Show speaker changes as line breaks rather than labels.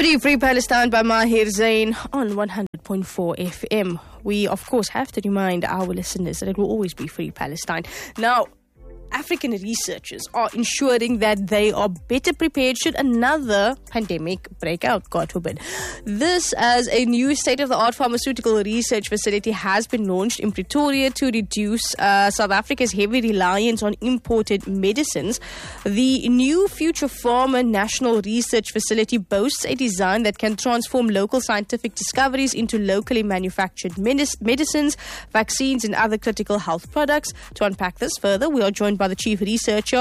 Free Palestine by Mahir Zain on 100.4 FM. We, of course, have to remind our listeners that it will always be Free Palestine. Now, African researchers are ensuring that they are better prepared should another pandemic break out, God forbid. This, as a new state-of-the-art pharmaceutical research facility has been launched in Pretoria to reduce South Africa's heavy reliance on imported medicines. The new Future Pharma National Research Facility boasts a design that can transform local scientific discoveries into locally manufactured medicines, vaccines, and other critical health products. To unpack this further, we are joined by the chief researcher